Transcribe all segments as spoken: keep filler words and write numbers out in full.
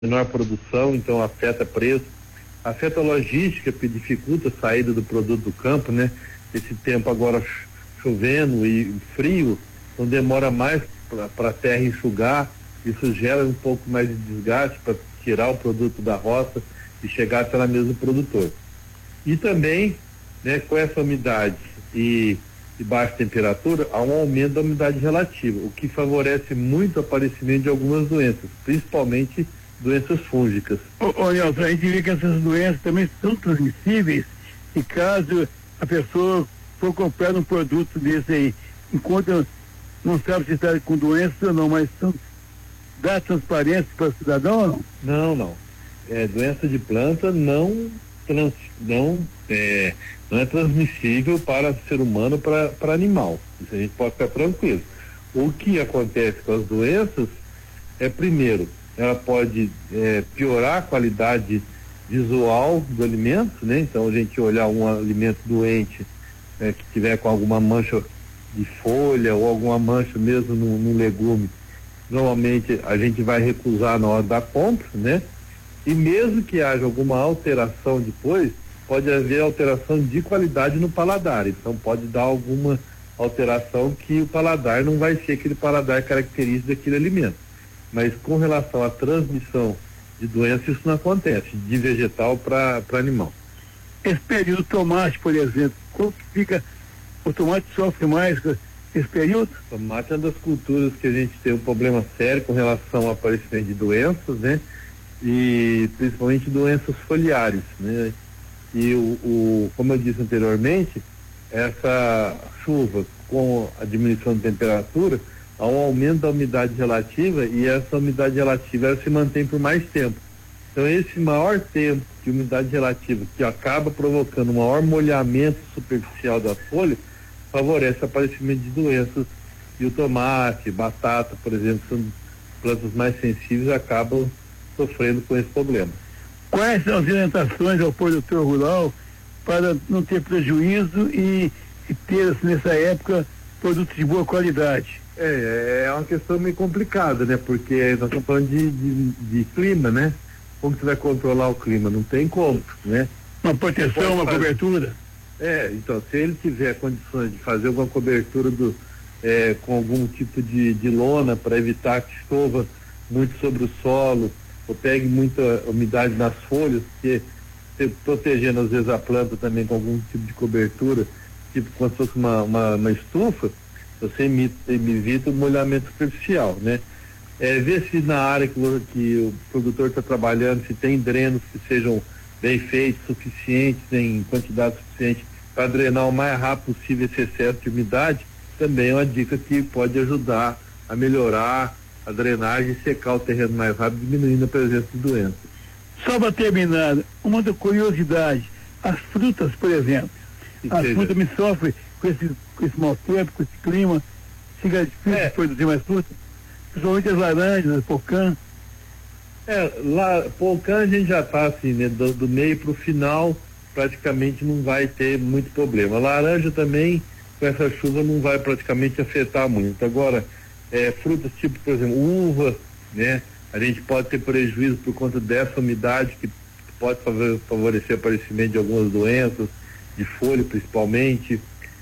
menor produção, então afeta preço, afeta a logística, que dificulta a saída do produto do campo, né? Esse tempo agora chovendo e frio, então demora mais para a terra enxugar, isso gera um pouco mais de desgaste para tirar o produto da roça e chegar até na mesa do produtor. E também, né, com essa umidade e, e baixa temperatura, há um aumento da umidade relativa, o que favorece muito o aparecimento de algumas doenças, principalmente doenças fúngicas. Ô, ô Nelson, a gente vê que essas doenças também são transmissíveis e caso a pessoa for comprar um produto desse aí, enquanto não sabe se está com doença ou não, mas são, dá transparência para o cidadão ou não? Não, não. É, doença de planta não, trans, não, é, não é transmissível para ser humano, para, para animal. Isso a gente pode ficar tranquilo. O que acontece com as doenças é, primeiro, ela pode é, piorar a qualidade visual do alimento, né? Então a gente olhar um alimento doente é, que tiver com alguma mancha de folha ou alguma mancha mesmo no, no legume, normalmente a gente vai recusar na hora da compra, né? E mesmo que haja alguma alteração depois, pode haver alteração de qualidade no paladar, então pode dar alguma alteração que o paladar não vai ser aquele paladar característico daquele alimento. Mas com relação à transmissão de doença, isso não acontece, de vegetal para animal. Esse período tomate, por exemplo, como que fica, o tomate sofre mais com esse período? O tomate é uma das culturas que a gente tem um problema sério com relação ao aparecimento de doenças, né? E principalmente doenças foliares, né? E o, o como eu disse anteriormente, essa chuva com a diminuição de temperatura, há um aumento da umidade relativa e essa umidade relativa ela se mantém por mais tempo. Então esse maior tempo de umidade relativa que acaba provocando um maior molhamento superficial da folha favorece o aparecimento de doenças, e o tomate, batata, por exemplo, são plantas mais sensíveis, acabam sofrendo com esse problema. Quais são as orientações ao produtor rural para não ter prejuízo e, e ter, assim, nessa época, produtos de boa qualidade? É, é uma questão meio complicada, né? Porque nós estamos falando de, de, de clima, né? Como você vai controlar o clima? Não tem como, né? Uma proteção, uma fazer... cobertura? É, então, se ele tiver condições de fazer alguma cobertura do, é, com algum tipo de, de lona para evitar que chova muito sobre o solo, ou pegue muita umidade nas folhas, porque protegendo às vezes a planta também com algum tipo de cobertura, tipo como se fosse uma, uma, uma estufa, você evita, evita o molhamento superficial, né? É, ver se na área que, que o produtor está trabalhando, se tem drenos que sejam bem feitos, suficientes, em quantidade suficiente para drenar o mais rápido possível esse excesso de umidade, também é uma dica que pode ajudar a melhorar a drenagem e secar o terreno mais rápido, diminuindo a presença de doenças. Só para terminar, uma curiosidade, as frutas, por exemplo, que as seja... frutas me sofrem com esse, com esse mau tempo, com esse clima, fica difícil é. de produzir mais frutas, principalmente as laranjas, as pocã. É, lá, pocã a gente já está assim, né, do, do meio para o final, praticamente não vai ter muito problema. A laranja também, com essa chuva, não vai praticamente afetar muito. Agora, é, frutas tipo, por exemplo, uva, né? A gente pode ter prejuízo por conta dessa umidade que pode favorecer o aparecimento de algumas doenças, de folha principalmente.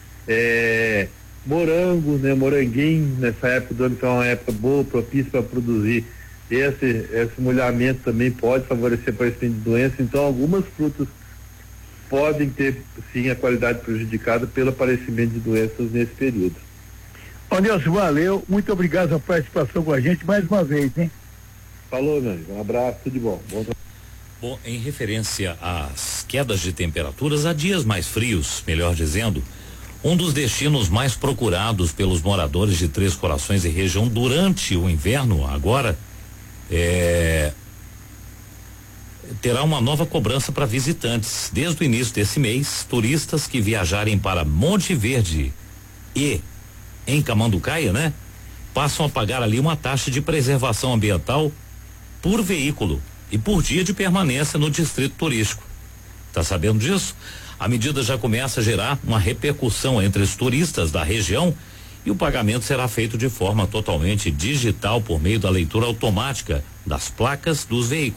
É, morango, né? Moranguinho, nessa época do ano que é uma época boa, propícia para produzir. Esse, esse molhamento também pode favorecer o aparecimento de doenças. Então, algumas frutas podem ter, sim, a qualidade prejudicada pelo aparecimento de doenças nesse período. Ô Nelson, valeu, muito obrigado pela participação com a gente mais uma vez, hein? Falou, meu amigo, um abraço, tudo de bom. Bom, bom, em referência às quedas de temperaturas, há dias mais frios, melhor dizendo, um dos destinos mais procurados pelos moradores de Três Corações e região durante o inverno, agora, é, terá uma nova cobrança para visitantes. Desde o início desse mês, turistas que viajarem para Monte Verde e em Camanducaia, né? Passam a pagar ali uma taxa de preservação ambiental por veículo e por dia de permanência no distrito turístico. Tá sabendo disso? A medida já começa a gerar uma repercussão entre os turistas da região e o pagamento será feito de forma totalmente digital por meio da leitura automática das placas dos veículos.